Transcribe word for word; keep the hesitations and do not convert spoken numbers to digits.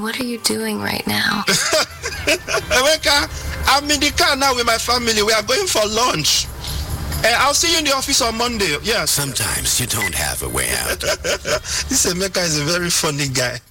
What are you doing right now? Emeka, I'm in the car now with my family. We are going for lunch. Uh, I'll see you in the office on Monday. Yes. Sometimes you don't have a way out. This Emeka is a very funny guy.